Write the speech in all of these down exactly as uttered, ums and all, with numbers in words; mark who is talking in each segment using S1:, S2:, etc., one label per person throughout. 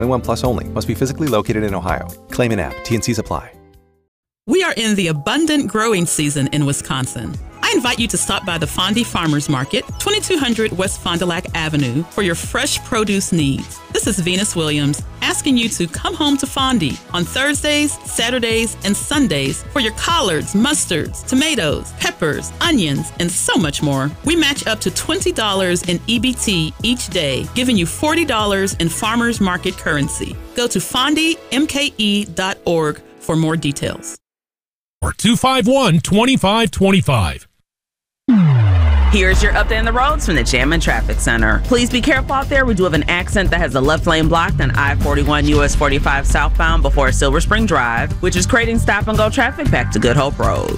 S1: One Plus only. Must be physically located in Ohio. Claim in app. T N Cs apply.
S2: We are in the abundant growing season in Wisconsin. I invite you to stop by the Fondy Farmers Market, twenty-two hundred West Fond du Lac Avenue, for your fresh produce needs. This is Venus Williams asking you to come home to Fondy on Thursdays, Saturdays, and Sundays for your collards, mustards, tomatoes, peppers, onions, and so much more. We match up to twenty dollars in E B T each day, giving you forty dollars in farmers market currency. Go to fondy m k e dot org for more details.
S3: Or two five one, two five two five.
S4: Here's your update on the roads from the Jammin' Traffic Center. Please be careful out there. We do have an accident that has the left lane blocked on I forty-one U S forty-five southbound before Silver Spring Drive, which is creating stop-and-go traffic back to Good Hope Road.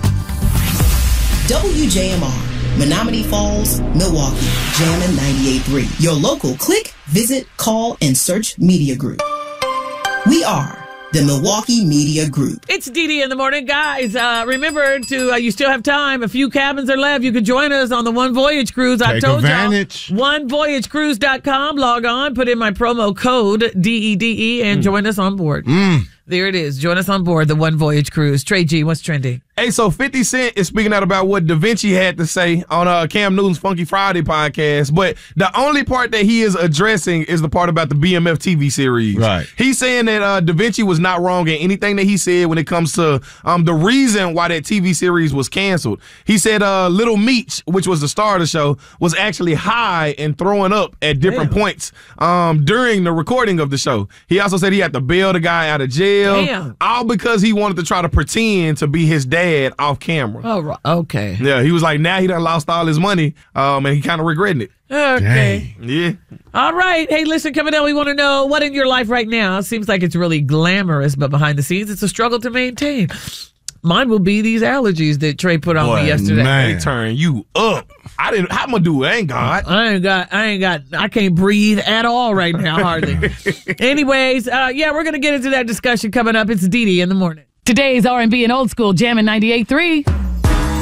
S5: W J M R, Menominee Falls, Milwaukee, Jammin' ninety-eight point three. Your local click, visit, call, and search media group. We are the Milwaukee Media Group.
S6: It's Dee Dee in the morning. Guys, uh, remember to, uh, you still have time. A few cabins are left. You can join us on the One Voyage Cruise. I
S7: Take
S6: told
S7: advantage.
S6: y'all. one voyage cruise dot com. Log on, put in my promo code, D E D E, and mm. join us on board.
S7: Mm.
S6: There it is. Join us on board the One Voyage Cruise. Trey G, what's trending?
S8: Hey, so fifty Cent is speaking out about what Da Vinci had to say on uh, Cam Newton's Funky Friday podcast, but the only part that he is addressing is the part about the B M F T V series.
S7: Right.
S8: He's saying that uh, Da Vinci was not wrong in anything that he said when it comes to um, the reason why that T V series was canceled. He said uh, Little Meech, which was the star of the show, was actually high and throwing up at different
S6: Damn.
S8: points um, during the recording of the show. He also said he had to bail the guy out of jail.
S6: Damn.
S8: All because he wanted to try to pretend to be his dad off camera.
S6: Oh, right. Okay.
S8: Yeah, he was like, now he done lost all his money, um, and he kind of regretting it.
S6: Okay.
S7: Dang.
S8: Yeah.
S6: All right. Hey, listen, coming up, we want to know what in your life right now seems like it's really glamorous, but behind the scenes, it's a struggle to maintain. Mine will be these allergies that Trey put on
S8: Boy,
S6: me yesterday.
S8: They turn you up. I didn't. How am I gonna do it? I ain't God.
S6: I ain't got, I ain't got, I can't breathe at all right now, hardly. Anyways, uh, yeah, we're going to get into that discussion coming up. It's Dee Dee in the morning.
S9: Today's R and B and old school Jammin' ninety-eight point three.